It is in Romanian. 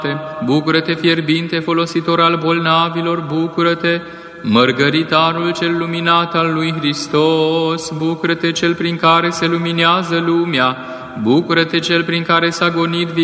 Bucură-te, fierbinte folositor al bolnavilor, bucură-te, mărgăritarul cel luminat al lui Hristos, bucură-te, cel prin care se luminează lumea, bucură-te, cel prin care s-a gonit